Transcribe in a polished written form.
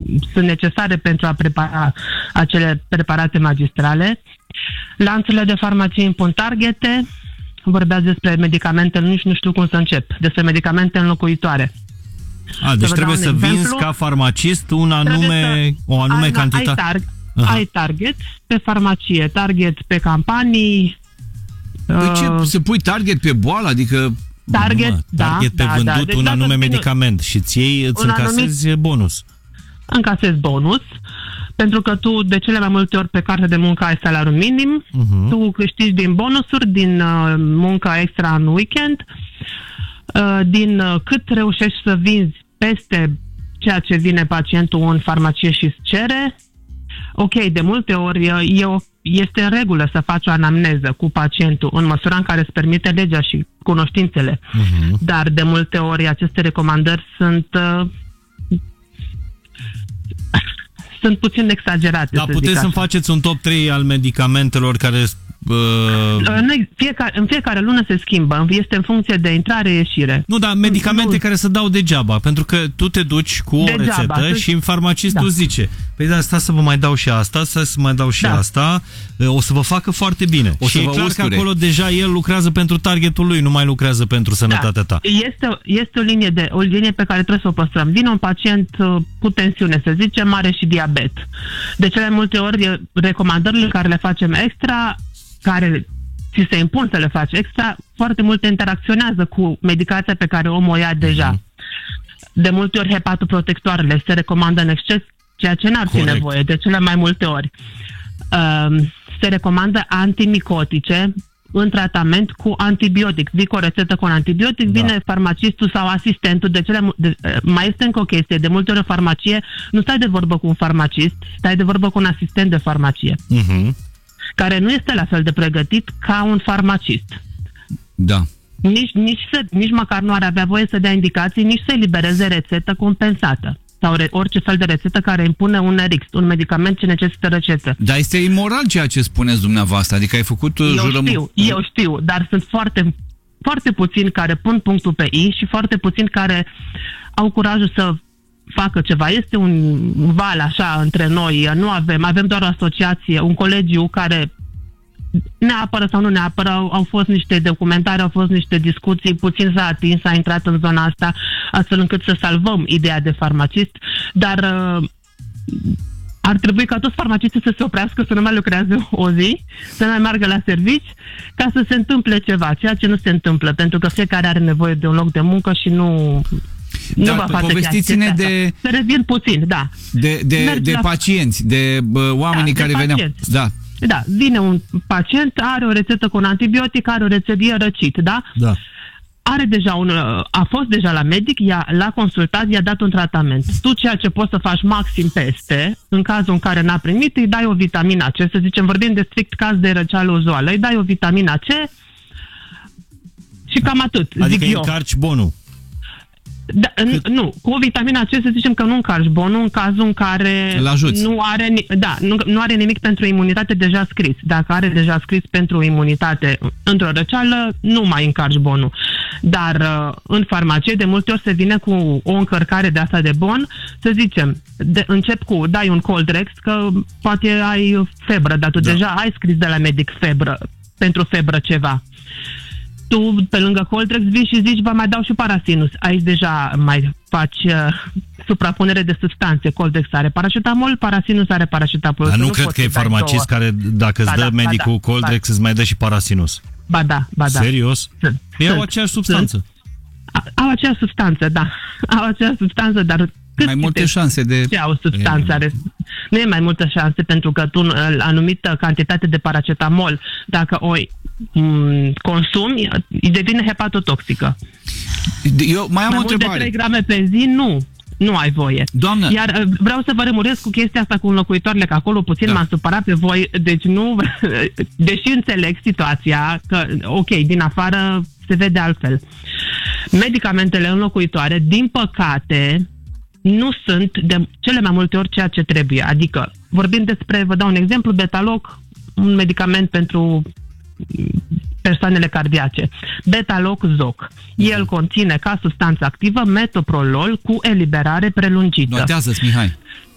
sunt necesare pentru a prepara acele preparate magistrale. Lanțurile de farmacie impun targete. Vorbeați despre medicamente, nici nu știu cum să încep, despre medicamente înlocuitoare. Deci trebuie să vinzi ca farmacist o anume cantitate. Ai target pe farmacie, target pe campanii. De ce se pui target pe boală? Adică target pe vândut deci, un anume medicament și îți încasezi bonus. Încasezi bonus, pentru că tu de cele mai multe ori pe carte de muncă ai salariu minim, tu câștigi din bonusuri, din munca extra în weekend, din cât reușești să vinzi peste ceea ce vine pacientul în farmacie și îți cere. Ok, de multe ori este în regulă să faci o anamneză cu pacientul în măsura în care îți permite legea și cunoștințele. Dar de multe ori aceste recomandări sunt puțin exagerate. Dar puteți să-mi faceți un top 3 al medicamentelor care... În fiecare lună se schimbă, este în funcție de intrare-ieșire. Nu, dar medicamente care se dau degeaba, pentru că tu te duci cu o rețetă și în farmacistul zice, păi da, stai să vă mai dau și asta, stai să mai dau și asta, o să vă facă foarte bine. Și e clar că acolo deja el lucrează pentru targetul lui, nu mai lucrează pentru sănătatea ta. Este o linie pe care trebuie să o păstrăm. Vine un pacient cu tensiune, să zicem, are și diabet. De cele multe ori, recomandările care le facem extra, care ți se impun să le faci extra, foarte multe interacționează cu medicația pe care omul o ia deja. De multe ori hepatoprotectoarele se recomandă în exces, ceea ce n-ar fi nevoie, de cele mai multe ori. Se recomandă antimicotice în tratament cu antibiotic. Vii cu o rețetă cu un antibiotic, vine farmacistul sau asistentul. Mai este încă o chestie. De multe ori în farmacie nu stai de vorbă cu un farmacist, stai de vorbă cu un asistent de farmacie. Care nu este la fel de pregătit ca un farmacist. Da. Nici măcar nu ar avea voie să dea indicații, nici să elibereze rețetă compensată. Sau orice fel de rețetă care impune un RX, un medicament ce necesită rețetă. Dar este imoral ceea ce spuneți dumneavoastră, adică ai făcut jurământ. Eu știu, dar sunt foarte, foarte puțini care pun punctul pe I și foarte puțini care au curajul să facă ceva. Este un val așa între noi, avem doar o asociație, un colegiu care ne apără sau nu ne apără, au fost niște documentare, au fost niște discuții, puțin s-a intrat în zona asta, astfel încât să salvăm ideea de farmacist, dar ar trebui ca toți farmacistii să se oprească, să nu mai lucreze o zi, să nu mai meargă la servici, ca să se întâmple ceva, ceea ce nu se întâmplă, pentru că fiecare are nevoie de un loc de muncă și nu va face povestiți-ne de... Să revin puțin, da. De pacienți, de oamenii care veneau. Da, vine un pacient, are o rețetă cu un antibiotic, are o rețetă răcit, da? Da. A fost deja la medic, l-a consultat, i-a dat un tratament. Tu ceea ce poți să faci maxim peste, în cazul în care n-a primit, îi dai o vitamina C, să zicem, vorbim de strict caz de răceală uzuală, îi dai o vitamina C și cam atât, adică încarci bonul. Nu, cu vitamina C să zicem că nu încarci bonul în cazul în care nu are nimic pentru imunitate deja scris. Dacă are deja scris pentru imunitate într-o răceală, nu mai încarci bonul. Dar în farmacie de multe ori se vine cu o încărcare de asta de bon, să zicem, încep cu dai un Coldrex, că poate ai febră, dar tu deja ai scris de la medic pentru febră ceva. Tu, pe lângă Coldrex, vii și zici, vă mai dau și Parasinus. Aici deja mai faci suprapunere de substanțe. Coldrex are paracetamol, Parasinus are paracetamol. Dar nu cred că e farmacist care, dacă îți dă medicul Coldrex, îți mai dă și Parasinus. Ba da. Serios? Iau aceeași substanță. Au aceeași substanță, da. Au aceeași substanță, dar... Mai multe șanse de... au substanța. Nu e mai multă șanse, pentru că tu, anumită cantitate de paracetamol, dacă o consumi, devine hepatotoxică. Eu mai am o întrebare. Mult de 3 grame pe zi, nu ai voie. Doamnă. Iar vreau să vă remuresc cu chestia asta cu înlocuitoarele, că acolo puțin m-am supărat pe voi, deci nu, deși înțeleg situația, că ok, din afară se vede altfel. Medicamentele înlocuitoare, din păcate, nu sunt de cele mai multe ori ceea ce trebuie. Adică, vorbim despre, vă dau un exemplu, Betaloc, un medicament pentru persoanele cardiace. Betaloc Zoc. El conține ca substanță activă metoprolol cu eliberare prelungită. Notează-ți, Mihai.